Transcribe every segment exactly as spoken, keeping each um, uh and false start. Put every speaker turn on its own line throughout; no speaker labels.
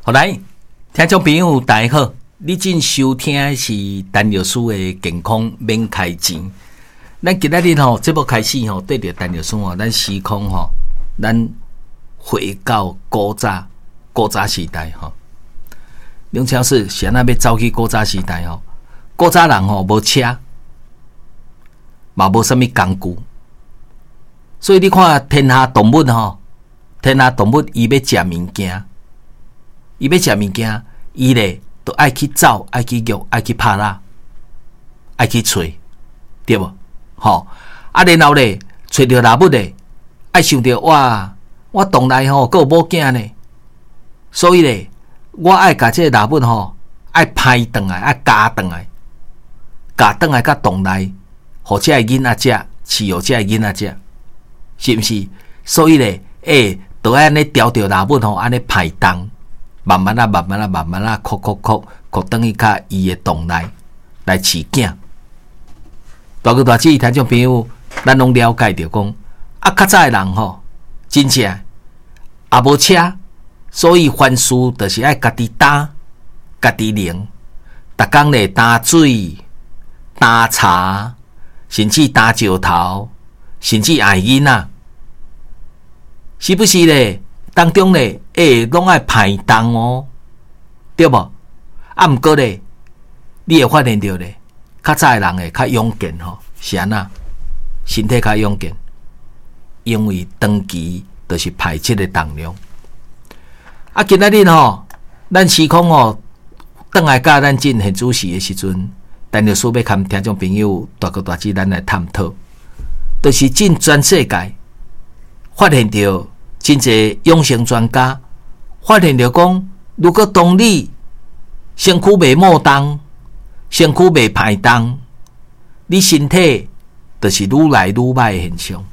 好来，听众朋友大家好，你正收听的是陈律师的健康免开钱。咱今仔日吼，节目开始吼，对着陈律师吼，咱时空吼，咱回到古早古早时代吼。梁超市是安那要走去古早时代吼，古早人吼无车，嘛无啥物工具，所以你看天下动物吼，天下动物伊要食物件。伊要食物件，伊咧都爱去走，爱去约，爱去拍拉，爱去找，对无？吼、哦，啊，然后咧，找着老母咧，爱想着哇，我洞内吼还有某囝呢，所以咧，我爱甲这个老母吼，爱拍转来，爱加转来，加转来甲洞内，互这个囡仔食，饲互这个囡仔食，是毋是？所以咧，诶、欸，都爱安尼调着老母吼，安尼拍动。慢慢啊，慢慢啊，慢慢啊，哭哭哭，哭等于甲伊的洞内来饲囝。大哥大姐听众朋友，咱拢了解着讲，啊，较早的人吼，真正也无车，所以凡事就是爱家己打，家己拧，逐工咧打水、打茶，甚至打石头，甚至爱囡仔，是不是咧？当中咧，诶，拢爱排动哦，对无？啊，毋过咧，你会发现到咧，较早的人诶较勇健吼，是安那？身体较勇健，因为长期都是排斥的重量。啊，今仔日吼，咱时空吼，转来甲咱进现主持的时阵，陈律师要甲听众朋友大哥大姐咱来探讨，就是进全世界发现到。真侪养生专家发现着讲，如果当你身躯袂冒动，身躯袂排动，你身体就是愈来愈歹的现象。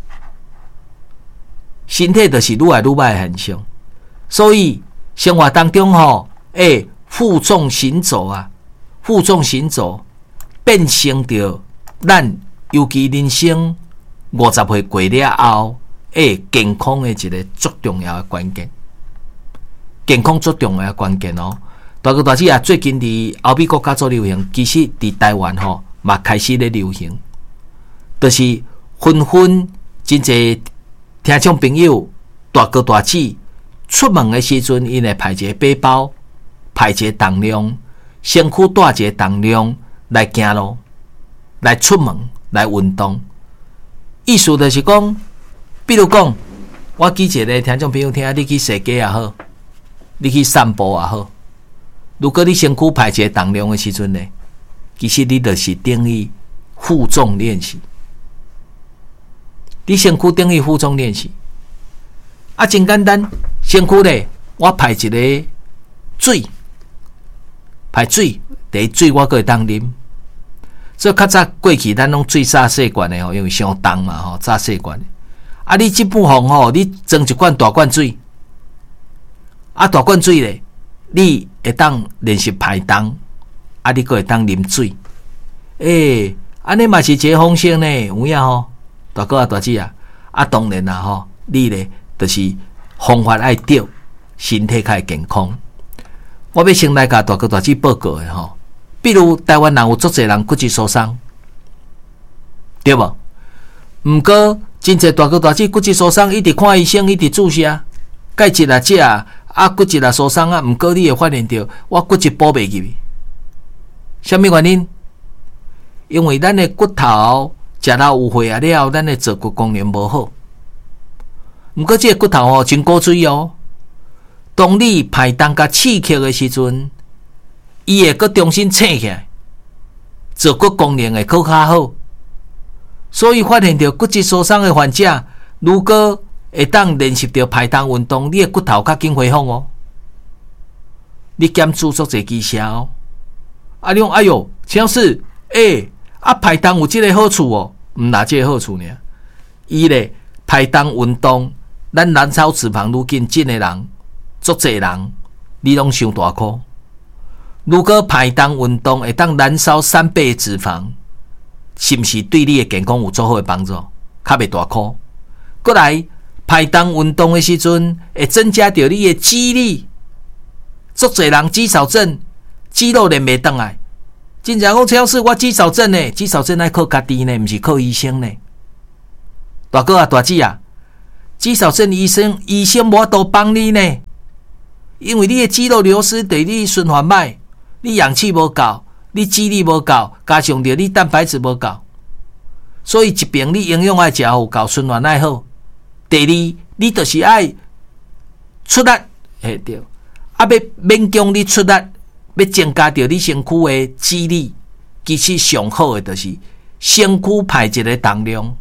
身体就是愈来愈歹的现象。所以生活当中吼，诶，负重行走啊，负重行走变成着咱尤其人生五十岁过了后。诶，健康的一个最重要的关键，健康最重要的关键哦。大哥大姐啊，最近伫欧美国家做流行，其实伫台湾吼嘛开始咧流行，就是纷纷真侪听众朋友大哥大姐出门的时阵，因会排一个背包，排一个重量，身躯带一个重量来行路，来出门来运动。意思就是讲。比如讲，我举一个听众朋友听，你去踅街也好，你去散步也好。如果你身躯排一个重量的时阵呢，其实你就是等于负重练习。你身躯等于负重练习，啊，真简单。身躯咧，我排一个水，排水，第一水我可以当啉。所以较早过去咱拢水洒细罐的吼，因为伤重嘛吼，炸细罐的。啊！你即不妨吼，你装一罐大罐水，啊，大罐水咧，你会当练习排动，啊，你阁会当啉水。诶、欸，安尼嘛是一个方式呢，有影吼？大哥啊，大姐啊，啊，当然啦吼，你咧就是方法爱对，身体较会健康。我要先来甲大哥大姐报告的吼，比如台湾人有足侪人骨质疏松，对无？毋过。真侪大哥大姐骨质疏松，一直看医生，一直注射钙质啊、钾啊，啊骨质啊疏松啊。毋过你会发现到，我骨质补袂入去。什么原因？因为咱的骨头食到有血啊了，咱的坐骨功能无好。毋过这个骨头哦，真古锥哦。当你排动甲刺激的时阵，伊会阁重新醒起来，坐骨功能会更较好。所以发现到骨质疏松的患者，如果会当练习到排动运动，你的骨头较紧恢复哦。你减注足侪技巧哦。啊，你讲哎哟，像是诶、欸、啊排动有即个好处哦，毋哪即个好处呢？伊咧排动运动，咱燃烧脂肪愈紧，真诶人，足侪人，你拢伤大箍。如果排动运动会当燃烧三倍脂肪。是毋是对你的健康有足好的帮助？较袂大箍。过来排动运动的时阵，会增加着你的肌力， 足侪人肌少症，肌肉练袂转来。真正讲，超市我肌少症呢，肌少症爱靠家己呢，毋是靠医生呢。大哥啊，大姐啊，肌少症医生医生无法度帮你呢，因为你的肌肉流失，对你循环歹，你氧气无够，你肌力无够，加上着你蛋白质无够，所以一边你营养爱食好，够循环爱好。第二，你就是爱出力，嘿对，啊要勉强你出力，要增加着你身躯的肌力，其实上好的就是身躯排一个重量。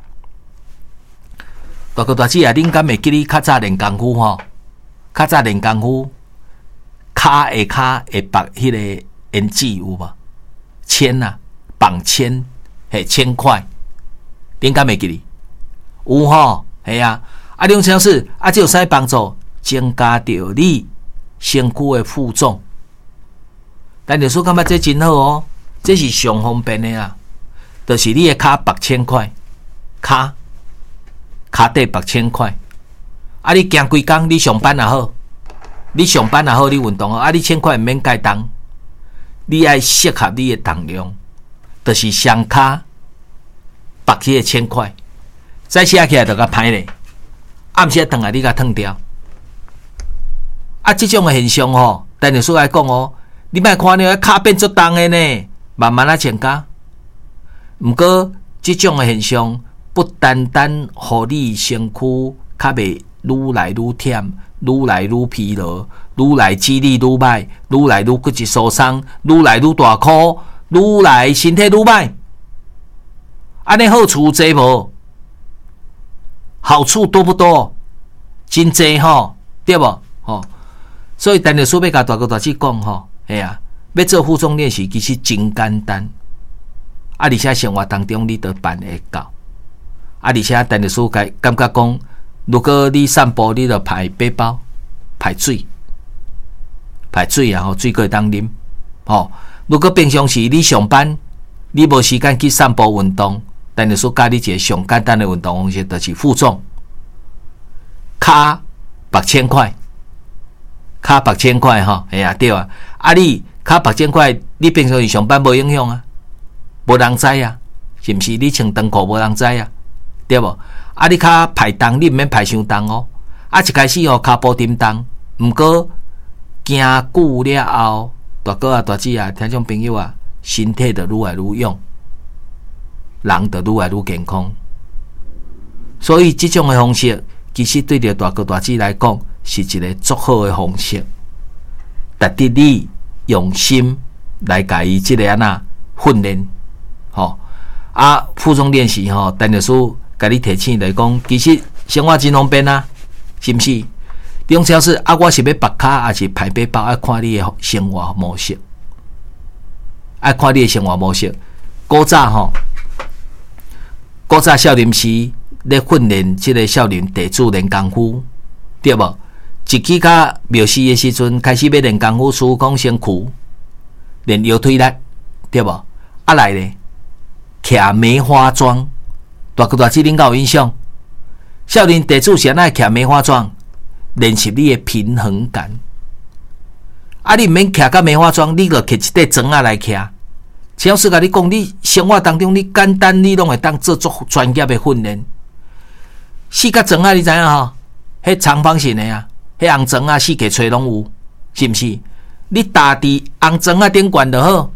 大哥大姐啊，恁敢会记你较早练功夫吼？较早练功夫，骹下骹会绑迄个胭脂有无？铅啊，绑铅，嘿，铅块，恁敢会记你？有吼，系啊，啊，两种是啊，只有啥帮助？增加着你身躯的负重。但律师感觉这真好哦，这是上方便的啊，就是你的骹绑铅块，骹骹底绑铅块。啊，你行几工，你上班也好，你上班也好，你运动啊，你铅块毋免介重，你爱适合你的重量，就是双骹绑起个铅块，再写起来就较歹咧。暗时顿来你甲脱掉。啊，即种的现象吼，但律师来讲哦，你莫看到骹变足重的呢，慢慢啊增加。毋过即种的现象，不单单互你身躯较袂愈来愈忝，愈来愈疲劳，愈来肌力愈歹，愈来愈骨质疏松，愈来愈大箍，愈来身体愈歹。安尼好处济无？好处多不多？真济吼，对无？吼，所以陈律师要甲大哥大姐讲吼，哎呀、啊，要做负重练习其实真简单，啊，而且生活当中你都办会到，啊，而且陈律师感感觉讲，如果你散步，你就排背包，排水，排水啊，吼，水可以当啉，吼。如果平常时你上班，你无时间去散步运动，陈律师教你一个上简单的运动方式，就是负重。骹绑千块，骹绑千块吼，哎呀对啊，啊你骹绑千块，你平常时上班无影响啊，无人知啊，是毋是？你穿长裤无人知啊，对无？啊你骹排重，你毋免排伤重哦。啊一开始哦骹步沉重，毋过行久了后，大哥啊大姐啊，听众朋友啊，身体就愈来愈勇，人就愈来愈健康。所以即种的方式。其实对着大哥大姐来讲，是一个足好的方式。值得你用心来甲伊即个安那训练，吼啊，负重练习吼，陈律师甲你提醒来讲，其实生活真方便啊，是毋是？两条是啊，我是要绑骹，还是排背包？爱看你的生活模式，爱看你的生活模式。古早吼，古早少林寺。咧训练即个少林弟子练功夫，对无？一去到庙寺的时阵，开始要练功夫，师傅讲先屈，练腰腿力，对无？啊来咧，徛梅花桩，大哥大姐恁敢有印象？少林弟子是安那徛梅花桩，练习你的平衡感。啊，你毋免徛到梅花桩，你就摕一块砖仔来徛。只要是甲你讲，你生活当中你简单，你拢会当做足专业的训练。四角砖啊，你知影吼？迄长方形的啊，迄红砖啊，四界吹拢有，是毋是？你打伫红砖啊顶悬就好，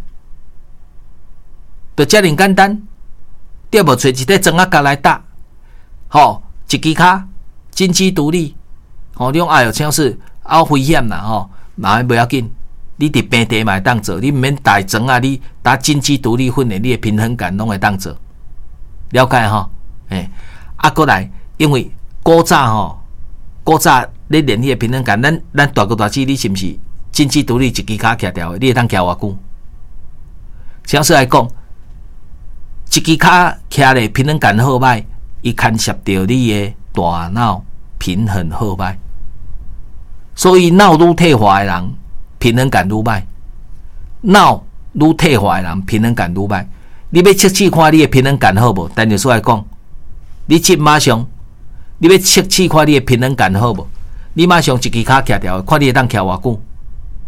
就遮尔简单。对无？找一块砖啊，夹来搭，吼，一支骹，金鸡独立，吼，你讲哎哟，像是啊危险啦，吼，嘛无要紧，你伫平地嘛会当做，你毋免打砖啊，你打金鸡独立训练，你的平衡感拢会当做，了解吼？诶，啊，过来。因为古早吼，古早咧练迄个平衡感，咱咱大哥大姐，你是毋是真只独立一支骹徛掉的？你会当徛偌久？相对来讲，一支骹徛咧平衡感好歹，伊牵涉到你的大脑平衡好歹，所以脑愈退化的人平衡感愈歹，脑愈退化的人平衡感愈歹。你要测试看你的平衡感好无？但就是来讲，你即马上。你要测试看你的平衡感好无？你马上一支骹徛掉，看你会当徛偌久。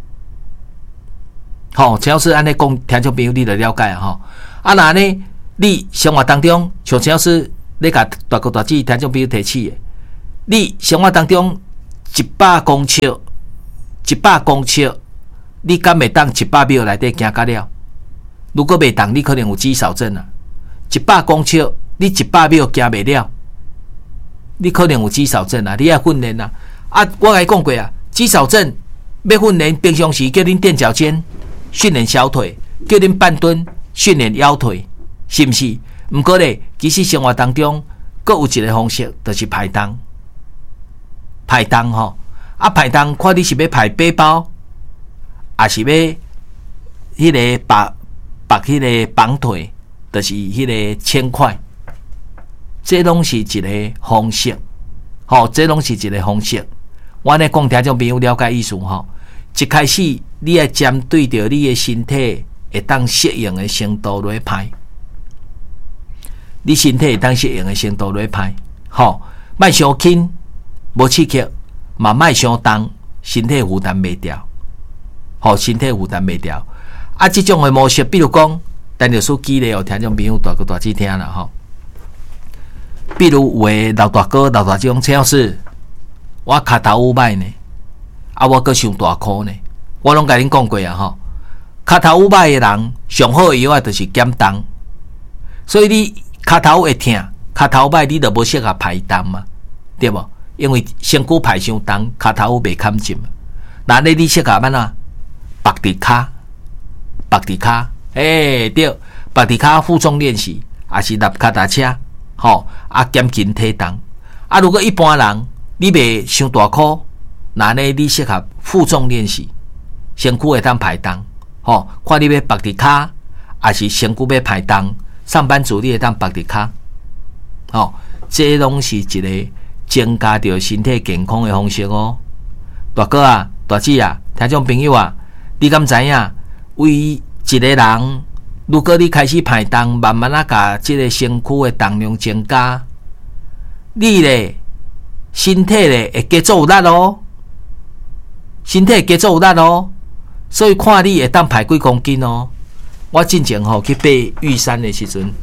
吼，陈老师安尼讲，听众朋友你就了解啊吼。啊，那呢，你生活当中像陈老师你甲大哥大姐听众朋友提起的，你生活当中一百公尺，一百公尺，你敢会当一百秒内底行到了？如果袂当，你可能有肌少症啊。一百公尺，你一百秒行袂了，你可能有肌少症啊。你要训练啊。啊，我甲你讲过啊，肌少症要训练，平常时叫恁垫脚尖训练小腿，叫恁半蹲训练腰腿，是毋是？毋过咧，其实生活当中，阁有一个方式，就是排档。排档吼，啊排档，看你是要排背包，还是要迄个绑绑迄个绑腿，就是迄个铅块。这拢是一个方式，吼，这拢是一个方式。我咧讲听众朋友了解意思吼。一开始你要针对着你的身体会当适应的程度来排，你身体会当适应的程度来排，吼，莫伤轻，无刺激，嘛莫伤重，身体负担袂掉，吼，身体负担袂掉。啊，这种的模式，比如讲，但就说举例哦，听众朋友大哥大姐听啦，吼。比如有诶老大哥、老大姐讲，陈老师，我脚头有歹呢。啊，我阁伤大箍呢，我拢甲恁讲过啊吼，脚头有歹诶人上好诶药啊，就是减重。所以你脚头会痛，脚头歹，你就无适合排重嘛，对无？因为身躯排伤重，脚头袂堪进嘛。那你你适合安怎？绑伫骹，绑伫骹，诶、欸、对，绑伫骹负重练习，也是踏脚踏车，吼啊减轻体重。啊，如果一般人你袂伤大箍。那呢？你适合负重练习，身躯会当排重，吼、哦，看你要绑伫骹，还是身躯要排重。上班族你会当绑伫骹，吼，这拢是一个增加着身体健康的方式哦。大哥啊，大姐啊，听众朋友啊，你敢知影？为一个人，如果你开始排重，慢慢啊，甲这个身躯的重量增加，你咧身体咧会加做有力哦。身体加做有力哦，所以看你会当排几公斤哦。我之前吼去爬玉山的时阵，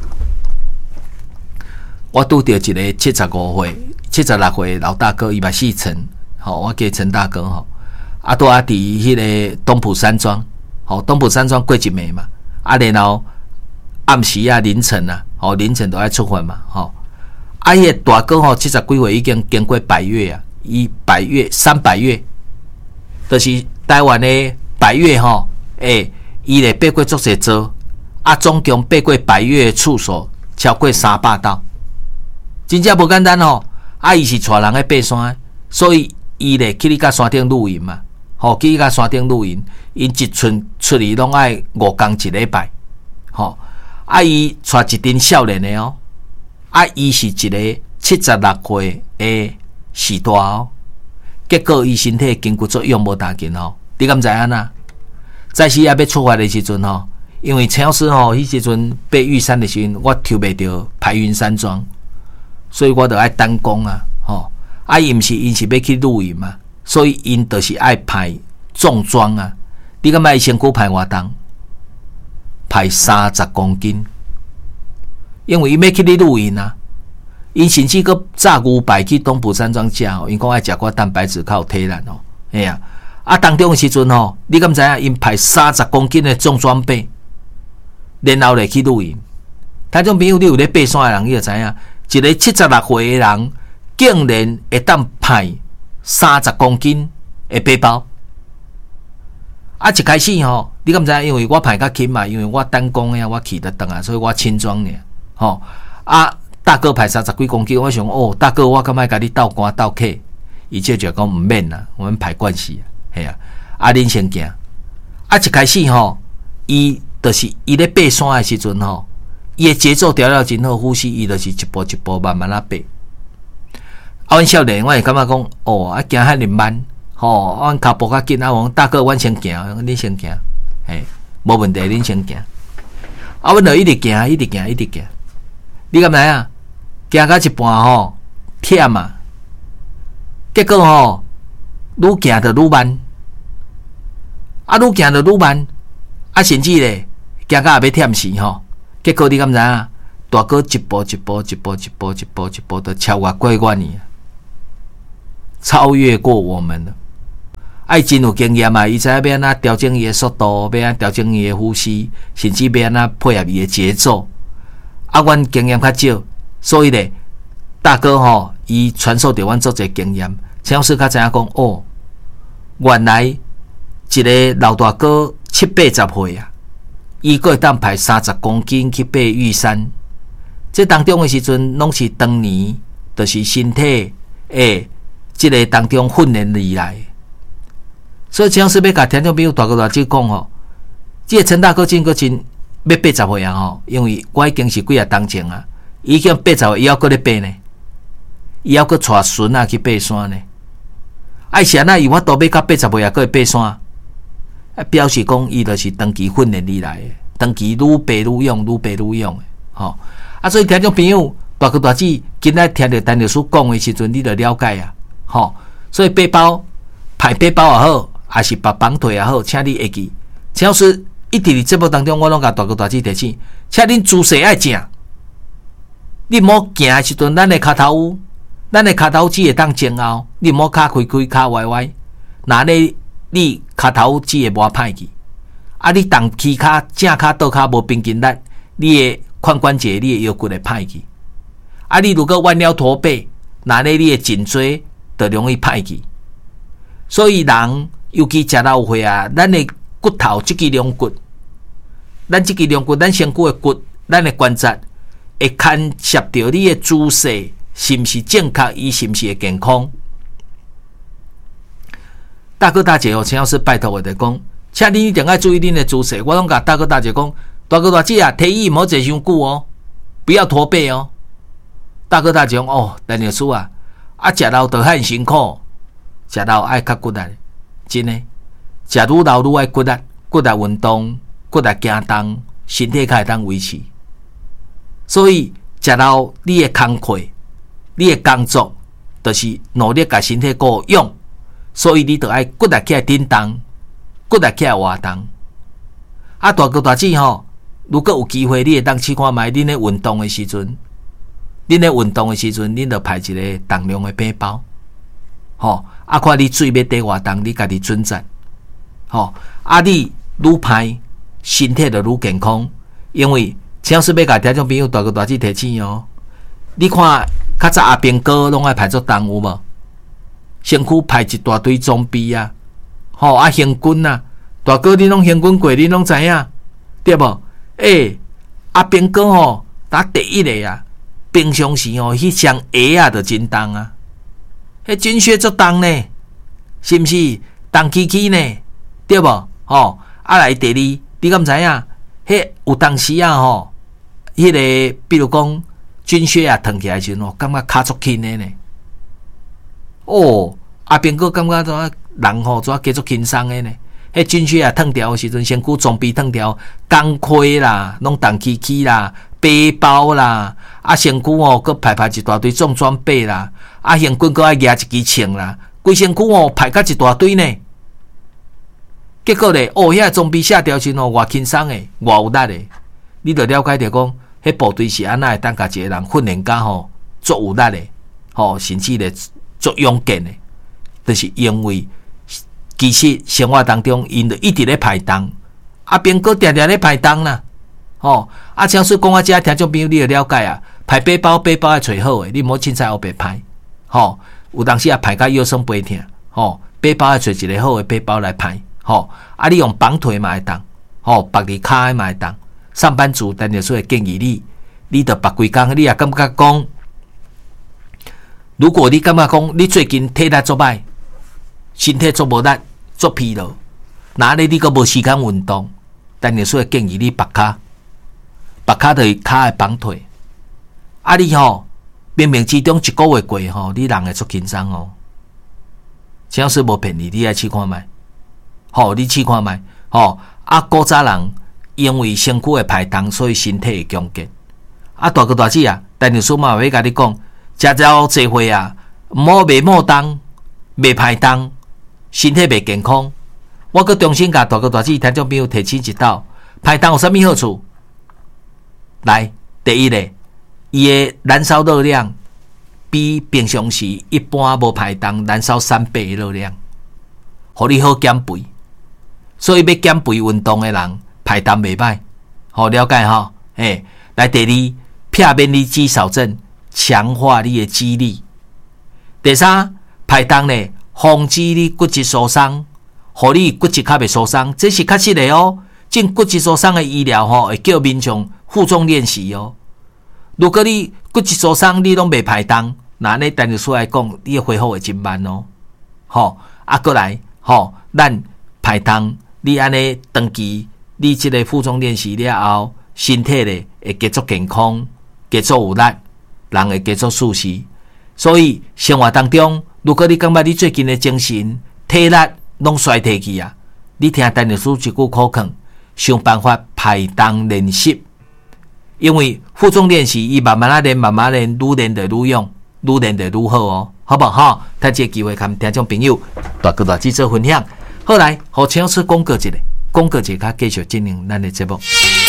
我拄到一个七十五岁、七十六岁老大哥，伊嘛姓陈，吼，我叫陈大哥吼。啊，拄啊伫迄个东埔山庄，吼，东埔山庄过一暝嘛，啊，然后暗时啊凌晨啊，吼，凌晨都爱出发嘛，吼。啊，迄个大哥吼七十几岁已经经过百岳啊，伊百岳三百岳。就是台湾的百岳吼，诶，伊咧爬过足侪座，啊，总共爬过百岳的次数超过三百道，真正无简单吼。啊，伊是带人去爬山，所以伊咧去你甲山顶露营嘛，吼，去你甲山顶露营，因一寸出去拢爱五工一礼拜，吼。啊，伊带一阵少年的哦，啊，伊是一个七十六岁的时大哦。结果伊身体筋骨足用无大劲吼，你敢知影呐？早时也要出发的时阵吼，因为陈老师吼，迄时阵爬玉山的时阵，我抽袂到排云山庄，所以我就爱单攻啊，吼。啊，伊毋是因是要去露营嘛，所以因就是爱排重装啊。你敢知伊身躯排偌重？排三十公斤，因为伊要去你露营啊。因甚至阁炸牛排去东埔山庄食吼，因讲爱食寡蛋白质较有体力吼，哎呀，啊当中的时阵吼，你敢知影因排三十公斤的重装备，然后来去露营。听众朋友，你有咧爬山的人，你就知影，一个七十六岁的人，竟然会当排三十公斤的背包。啊，一开始吼，你敢知影？因为我排较轻嘛，因为我单工呀，我骑得动啊，所以我轻装呢，吼啊。大哥排三十几公斤，我想哦，大哥，我敢爱甲你斗肝斗客，伊就就讲毋免啦，我们排关系啊，系啊，啊恁先行，啊一开始吼，伊就是伊咧爬山的时阵吼，伊的节奏调了真好，呼吸伊就是一步一步慢慢啊爬。啊，阮少年我会感觉讲，哦，啊行遐尼慢，吼，阮脚步较紧啊，我大哥，阮先行，恁先行，嘿，无问题，恁先行。啊，阮就一直行，一直行，一直行。你敢知影？行到一半吼，忝啊！结果吼，愈行就愈慢，啊，愈行就愈慢， 啊，甚至咧，行到也要忝死吼。结果你敢知影？大哥一步一步、一步一步、一步一步的超越过我你，超越过我们了。爱真有经验啊！伊知影要安怎调整伊的速度，要安怎调整伊的呼吸，甚至要安怎配合伊的节奏。啊，阮经验较少，所以咧，大哥吼，伊传授着阮足侪经验。陈老师较知影讲哦，原来一个老大哥七八十岁啊，伊个会当排三十公斤去爬玉山。这当中的时阵，拢是当年，就是身体诶，这个当中训练而来。所以陈老师要甲听众朋友大哥大姐讲吼，这个陈大哥真个真要八十岁啊吼，因为我已经是几啊当前啊，已经八十岁，伊还阁咧爬呢，伊还阁带孙啊去爬山呢。爱是安那有法度要到八十岁啊，阁会爬山，啊表示讲伊就是长期训练而来的，长期愈爬愈勇，愈爬愈勇的吼。啊，所以听众朋友大哥大姐今仔听到陈老师讲的时阵，你就了解啊，吼。所以背包排背包也好，还是绑绑腿也好，请你会记。陈老师一直伫节目当中，我拢甲大哥大姐提醒，请恁姿势爱正。你莫行的时阵，咱的骹头有，咱的骹头只会当前后，你莫骹开开，骹歪歪，那咧你骹头只会磨歹去。啊，你动起骹正骹倒骹无平均力，你的髋关节、你的腰骨会歹去。啊，你如果弯腰驼背，那咧你的颈椎就容易歹去。所以人尤其食老岁啊，咱的骨头即支龙骨，咱即支龙骨，咱身躯的骨，咱的关节会牵涉到你的姿势是毋是正确，伊是毋是会健康。大哥大姐哦，陈老师拜托我哋讲，请你一定要注意恁的姿势。我拢甲大哥大姐讲，大哥大姐啊，提议唔好坐伤久哦，不要驼背哦。大哥大姐讲哦，陈老师啊，啊食老都很辛苦，食老爱较骨力，真诶，食愈老愈爱骨力，骨力运动，骨力行动，身体较会当维持。所以食老你的工课，你的工作，就是努力甲身体顾用。所以你就爱骨力起来振动，骨力起来活动。啊，大哥大姐吼，如果有机会，你会当试看卖恁咧运动的时阵，恁咧运动的时阵，恁就排一个重量的背包，吼、哦，啊，看你水要底活动，你家己准则，吼、哦，啊，你愈排身体就愈健康，因为陈老师要甲听众朋友大哥大姐提醒哦，你看较早阿兵哥拢爱排做重有无？身躯排一大堆装备啊，吼、哦、啊行军啊，大哥你拢行军过，你拢知影对无？诶、欸，阿兵哥吼打第一个啊，平常时吼迄双鞋啊就真重啊，迄军靴足重呢，是毋是？重起起呢，对无？吼、哦、啊来第二，你敢知影？迄有当时啊吼，迄、那个比如讲军靴啊脱起来时吼，感觉骹足轻的呢。哦，阿兵哥感觉怎人吼怎加足轻松的呢？迄军靴啊脱掉的时阵，身躯装备脱掉，钢盔啦，拢重起起啦，背包啦，啊身躯哦，佮排排一大堆重装备啦，啊行军佮爱举一支枪啦，规身躯哦排甲一大堆呢。结果咧，哦，遐装备下掉时吼，偌轻松诶，偌有力诶，你着了解着讲，迄部队是安那会当甲一个人训练甲吼足有力诶，吼，甚至咧。足勇健的，就是因为其实生活当中，因就一直咧排动，阿兵哥定定咧排动啦，吼、哦，啊，像说讲啊，遮听众朋友你就了解啊，排背包背包要找好诶，你莫凊彩后白排，吼、哦，有当时啊排甲腰酸背痛，吼、哦，背包要找一个好诶背包来排，吼、哦，啊，你用绑腿嘛会当，吼、哦，绑伫骹诶嘛会当，上班族但是说建议你，你着绑几工，你也感觉讲。如果你感觉讲你最近体力足歹，身体足无力、足疲劳，那咧你阁无时间运动，但是说建议你绑骹，绑骹就是骹的绑腿。啊你吼，明明之中一个月过吼，你人会足轻松哦。陈老师无骗你，你爱试看觅，吼，你试看觅，吼。啊，古早人因为身躯会排动，所以身体会强健。啊，大哥大姐啊，陈老师嘛要甲你讲。食了坐会啊，毋好袂莫动，袂排动，身体袂健康。 我阁重新甲大哥大姐听众朋友提醒一道，排糖有啥物好处？来，第一咧，伊的燃烧热量比平常时一般无排糖燃烧三倍的热量，互你好减肥。所以要减肥运动的人排糖袂歹，好了解吼。诶，来第二，避免你肌少症，强化你的肌力。第三，排糖咧，防止你骨质疏松，互你骨质较袂疏松，这是确实的哦。种骨质疏松的医疗吼，会叫民众负重练习哦。如果你骨质疏松，你拢袂排糖，那安尼单就出来讲，你恢复会真慢哦。吼，啊，过来，吼，咱排糖，你安尼长期，你即个负重练习了后，身体咧会加速健康，加速有力，人会加速舒适。所以生活当中，如果你感觉你最近的精神、体力拢衰退去啊，你听陈律师一句口劝，想办法排糖练习。因为负重练习，伊慢慢啊练，慢慢练，愈练就愈用，愈练就愈好哦，好不好？趁这个机会，跟听众朋友大哥大姐做分享。好来，互陈老师广告一下，广告一下，继续进行咱的节目。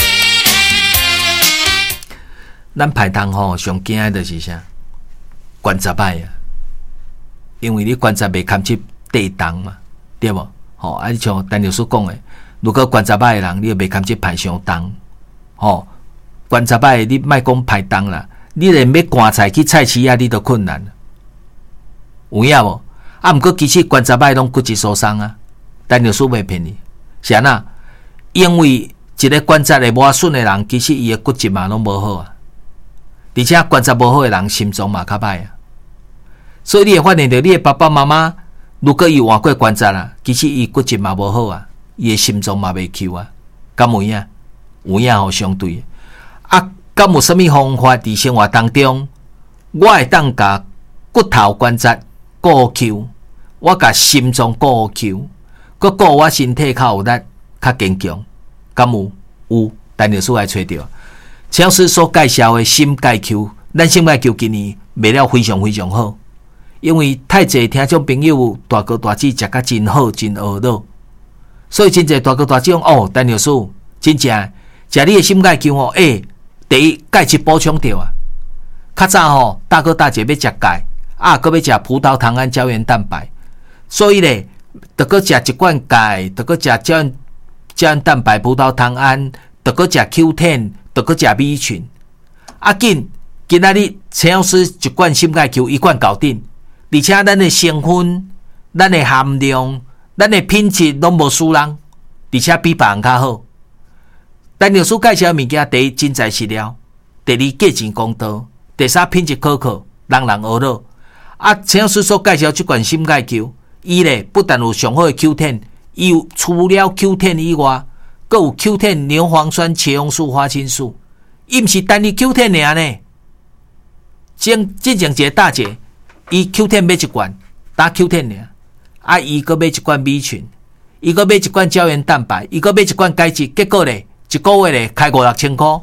咱排糖吼，上惊的就是啥？关节摆啊，因为你关节袂堪接地糖嘛，对无？吼、哦，啊，你像陈律师讲的，如果关节摆的人，你又袂堪接排伤糖，吼、哦，关节摆你莫讲排糖啦，你连要赶菜去菜市啊，你都困难。有影无？啊，毋过其实关节摆拢骨质疏松啊，陈律师袂骗你，是安那？因为一个关节的磨损的人，其实伊的骨质嘛拢无好啊。而且关节无好的人，心脏嘛较歹啊。所以你会发现到你的爸爸妈妈，如果伊换过关节啦，其实伊骨质嘛无好啊，伊的心脏嘛袂扣啊。敢有影？有影吼相对啊，敢有啥物方法伫生活当中，我会当甲骨头关节固扣，我甲心脏固扣，搁顾我身体较有力、较坚强。敢有？有，陈律师来找着。陈老师所介绍的心钙球，咱心钙球今年卖了非常非常好，因为太侪听众朋友大哥大姐食甲真好，真饿了，所以真侪大哥大姐讲哦，陈律师真正食你的心钙球哦，诶、欸，第一钙质补充着啊。较早吼，大哥大姐要食钙，啊，搁要食葡萄糖胺胶原蛋白，所以咧，得搁食一罐钙，得搁食胶原胶原蛋白、葡萄糖胺，得搁食 Q 十。就搁食米群，啊紧，今仔日陈老师一罐心钙球一罐搞定，而且咱的成分、咱的含量、咱的品质拢无输人，而且比别人较好。陈律师介绍物件，第一真材实料，第二价钱公道，第三品质可靠，人人学乐。啊，陈老师所介绍这罐心钙球，伊咧不但有上好的 Q 十，伊有除了 Q 十以外，还有 Q 十 牛磺酸、茄红素、花青素，伊毋是单一 Q 十 尔呢。正正前一个大姐，伊 Q 十 买一罐，打 Q 十 尔，啊，伊搁买一罐米群，伊搁买一罐胶原蛋白，伊搁买一罐钙质，结果咧，一个月咧开五六千块。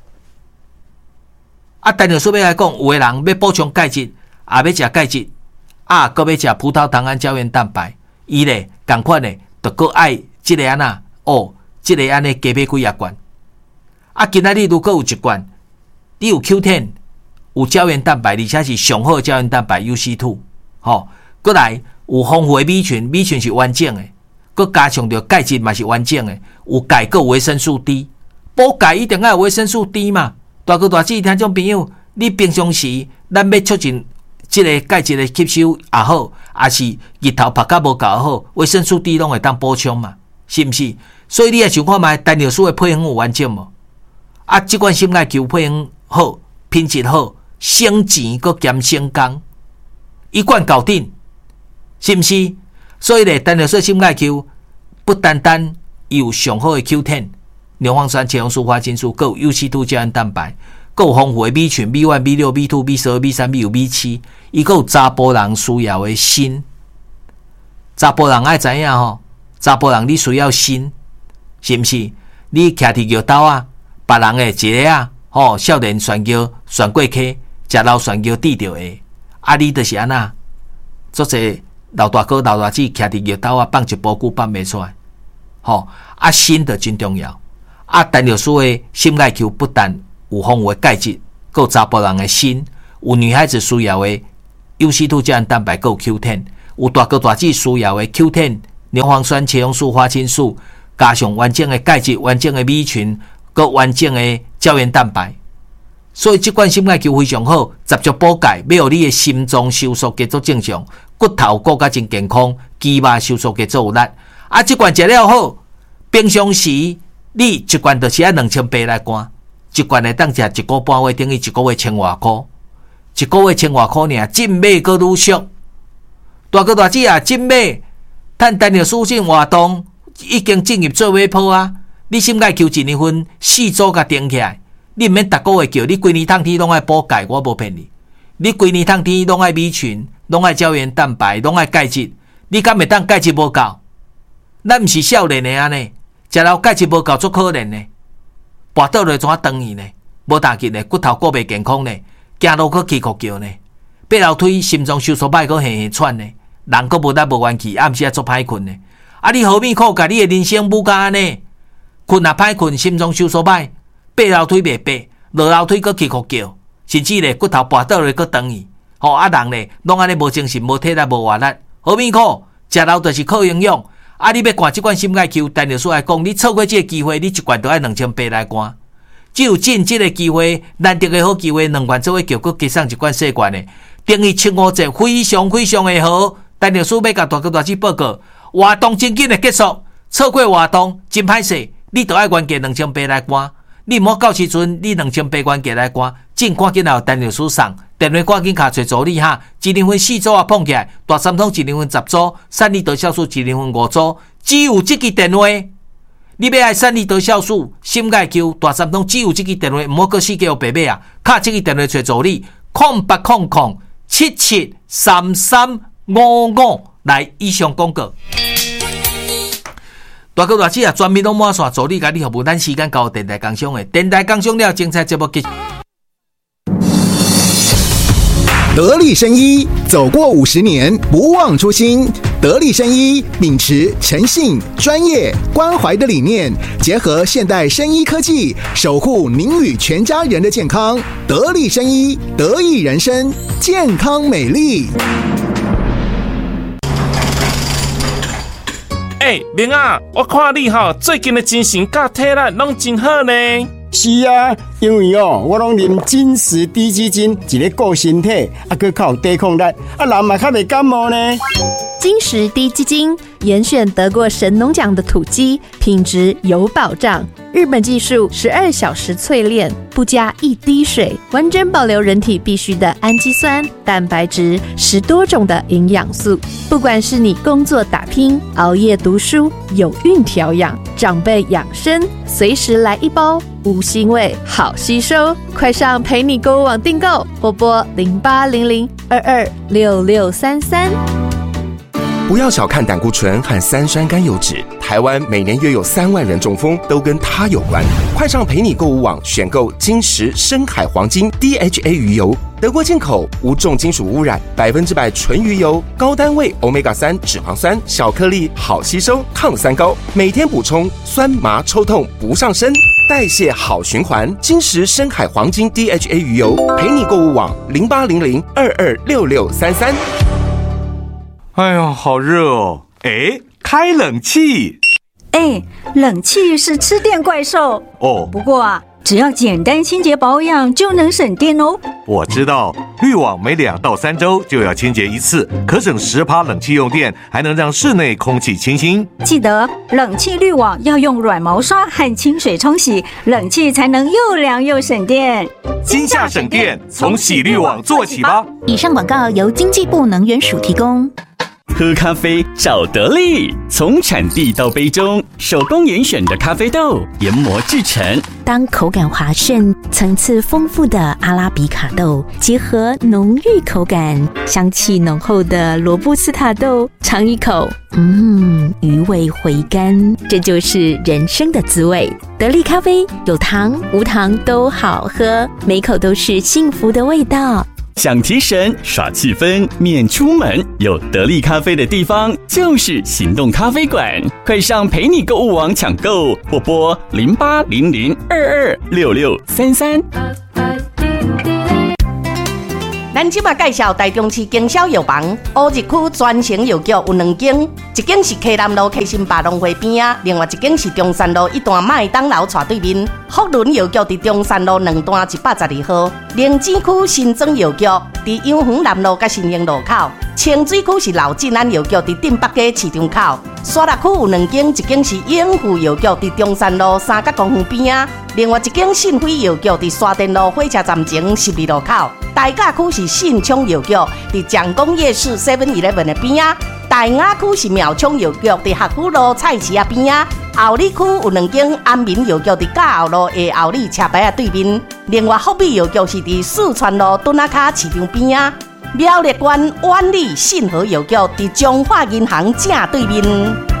啊，陈律师要来讲，有个人要补充钙质，也要食钙质，啊，搁要食葡萄糖胺胶原蛋白，伊咧同款咧，就搁爱即个安那哦。即个安尼加买几啊罐，啊！今仔日如果有一罐，你有 Q 十，有胶原蛋白，而且是上好的胶原蛋白 U C 二， 吼，过来有丰富的米群，米群是完整的，搁加上着钙质嘛是完整的，有钙搁有维生素 D， 补钙一定要有维生素 D 嘛。大哥大姐听众朋友，你平常时咱要促进即个钙质的吸收也好，也是日头晒甲无够好，维生素 D 拢会当补充嘛，是毋是？所以你也想看卖陈律师的配方有完整无？啊，即款心钙球配方好，品质好，省钱搁减省工，一罐搞定，是毋是？所以咧，陈律师心钙球不单单有上好的 Q 十、牛磺酸、茄红素、花青素，还有 U C 二 胶原蛋白，还有丰富的米群 B 一、B 六、B 二、B 十二、B 三、B 五、B 七，伊还有查甫人需要的锌。查甫人爱知影吼，查甫人你需要锌。是毋是？你徛伫药刀啊，别人诶一个啊，吼、哦，少年选叫选过溪，食老选叫滴着下，啊，你就是安那，做者老大哥老大姐徛伫药刀啊，放一波久放袂出来， 吼啊锌就真重要。啊，陈律师的心爱 Q 不但有丰富的钙质，还有查甫人的锌，有女孩子需要的 U C 二 胶原蛋白，还有 Q 十，有大哥大姐需要的 Q 十、牛磺酸、茄红素、花青素，加上完整的钙质、完整的米群，还有完整的胶原蛋白。所以这款心爱 Q 非常好，十足补钙，要让你的心脏收缩节奏正常，骨头骨甲真健康，肌肉收缩节奏有力。啊，这款食了好，平常时你一罐就是要两千八来罐，一罐会当食一个半月，等于一个月千外块，一个月千外块尔，进买阁愈俗。大哥大姐啊，进买，趁陈律师进活动已经进入做尾鋪啊！你心爱 Q 一年份四组甲定起来。你毋免逐个月叫，你规年通天拢爱补钙，我无骗你。你规年通天拢爱米群，拢爱胶原蛋白，拢爱钙质。你敢会当钙质无够？咱毋是少年的安尼，食了钙质无够足可怜呢。跋倒落怎啊长去呢？无大吉呢，骨头骨袂健康呢，行路佫气哭叫呢，爬楼梯心脏收缩歹佫嘿嘿喘呢，人佫无力无元气，暗时啊足歹困呢。啊，你何必靠甲你的人生母甲安尼？困啊歹困，心脏收缩歹。爬楼梯袂爬，落楼梯佫气哭叫，甚至咧骨头跋倒咧佫长去，吼啊人咧拢安尼无精神、无体力、无活力，何必苦？食老就是靠营养。啊，你要灌即罐心爱 Q， 陈律师来讲，你错过即个机会，你一罐都要两千八来灌。只有进即个机会，难得的好机会，两罐做伙叫佫加上一罐小罐的，等于七五折，非常非常的好。陈律师要甲大哥大姐报告，活动真紧的结束，错过活动真歹势，你都要原价两千八来灌。你莫到时阵，你两千八元价来关，尽赶紧来陈律师送，电话赶紧卡找助理哈，一年份四组啊碰起来，大三通一年份十组，三立得酵素一年份五组，只有这支电话，你要爱三立得酵素、心爱 Q 大三通，只有这支电话，莫搁四叫白买啊，卡这支电话找助理，空八空空七七三三五五来以上广告。大哥大姐啊，专门拢满线助理甲你服务，咱时间到电台工商的，电台工商了精彩节目结束。
得力生医走过五十年，不忘初心。得力生医秉持诚信、专业、关怀的理念，结合现代生医科技，守护您与全家人的健康。得力生医，得益人生，健康美丽。
哎、欸，明啊，我看你吼最近的精神甲体力拢真好呢。
是啊，因为哦，我拢啉金石低基金，一个顾身体，啊，佮较有抵抗力，啊，人嘛较袂感冒呢。
金石低基金严选得过神农奖的土鸡，品质有保障。日本技术十二小时淬炼，不加一滴水，完整保留人体必需的氨基酸、蛋白质，十多种的营养素。不管是你工作打拼、熬夜读书、有孕调养、长辈养生，随时来一包，无腥味，好吸收。快上陪你购物网订购，或拨零八零零二二六六三三。
不要小看胆固醇和三酸甘油酯，台湾每年约有三万人中风，都跟它有关。快上陪你购物网选购金石深海黄金 D H A 鱼油，德国进口，无重金属污染，百分之百纯鱼油，高单位 欧米伽三 脂肪酸，小颗粒，好吸收，抗三高，每天补充，酸麻抽痛不上身，代谢好循环。金石深海黄金 D H A 鱼油，陪你购物网零八零零二二六六三三。
哎呦，好热哦！哎，开冷气。
哎，冷气是吃电怪兽
哦。
不过啊，只要简单清洁保养就能省电哦。
我知道，滤网每两到三周就要清洁一次，可省十趴冷气用电，还能让室内空气清新。
记得冷气滤网要用软毛刷和清水冲洗，冷气才能又凉又省电。
今夏省电，从洗滤网做起吧。
以上广告由经济部能源署提供。
喝咖啡找得力，从产地到杯中，手工严选的咖啡豆研磨制成。
当口感滑顺、层次丰富的阿拉比卡豆结合浓郁口感、香气浓厚的罗布斯塔豆，尝一口，嗯，余味回甘，这就是人生的滋味。得力咖啡有糖无糖都好喝，每口都是幸福的味道。
想提神、耍气氛、免出门，有得力咖啡的地方就是行动咖啡馆。快上陪你购物网抢购，或拨零八零零二二六六三三。
咱即马介绍台中市经销药房，乌日区专营药局有两间，一间是溪南路溪心百农会边啊，另外一间是中山路一段麦当劳斜对面。福伦药局伫中山路两段一百十二号，灵芝区新庄药局伫阳园南路甲新兴路口，清水区是老进安药局伫镇北街市场口，沙鹿区有两间，一间是永富药局伫中山路三角公园边啊，另外一间信辉药局伫沙田路火车站前十二路口。大甲区是信昌药局，伫蒋公夜市 seven eleven 的边啊；大雅区是苗昌药局，伫学府路菜市啊边啊；后里区有两间安民药局，伫甲后路下后里车牌啊对面。另外福美药局是伫四川路墩仔卡市场边啊；苗栗县万里信和药局伫中华银行正对面。